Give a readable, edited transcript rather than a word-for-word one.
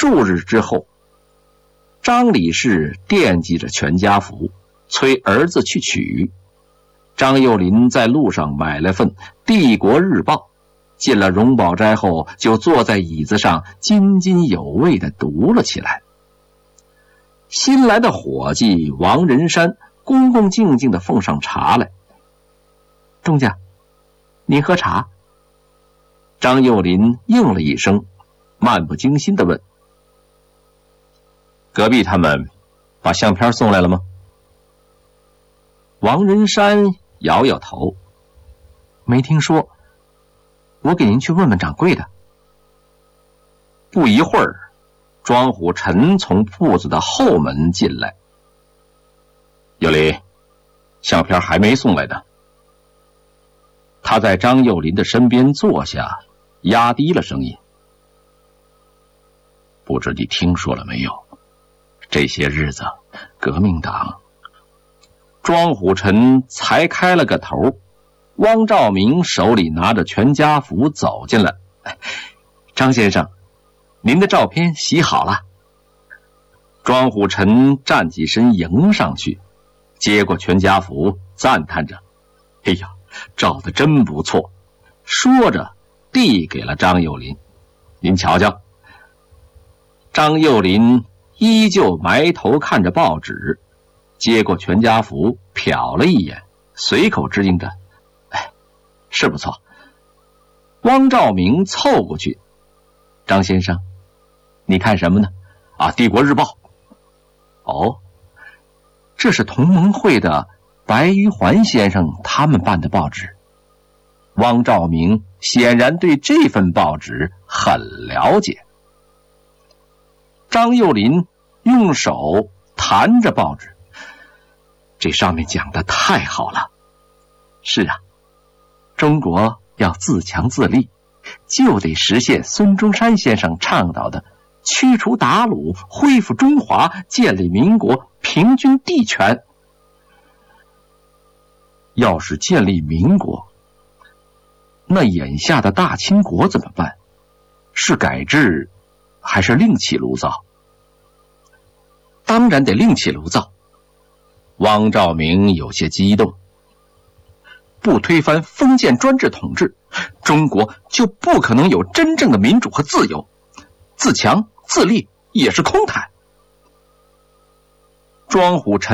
数日之后，张李氏惦记着全家福，催儿子去取。张幼霖在路上买了份《帝国日报》，进了荣宝斋后，就坐在椅子上津津有味地读了起来。新来的伙计王仁山恭恭敬敬地奉上茶来。东家，您喝茶？张幼霖应了一声，漫不经心地问：隔壁他们把相片送来了吗？王仁山摇摇头：没听说，我给您去问问掌柜的。不一会儿，庄虎臣从铺子的后门进来。幼霖，相片还没送来呢。他在张幼霖的身边坐下，压低了声音：不知你听说了没有，这些日子革命党……庄虎臣才开了个头，汪兆铭手里拿着全家福走进来：张先生，您的照片洗好了。庄虎臣站起身迎上去，接过全家福，赞叹着：哎呀，照得真不错。说着递给了张幼霖：您瞧瞧。张幼霖依旧埋头看着报纸，接过全家福瞟了一眼，随口支应着：哎，是不错。汪兆铭凑过去：张先生，你看什么呢？啊，《帝国日报》。哦，这是同盟会的白玉环先生他们办的报纸。汪兆铭显然对这份报纸很了解。张幼霖用手弹着报纸：这上面讲的太好了。是啊，中国要自强自立，就得实现孙中山先生倡导的驱除鞑虏，恢复中华，建立民国，平均地权。要是建立民国，那眼下的大清国怎么办？是改制还是另起炉灶？当然得另起炉灶。汪兆铭有些激动：不推翻封建专制统治，中国就不可能有真正的民主和自由，自强自立也是空谈。庄虎臣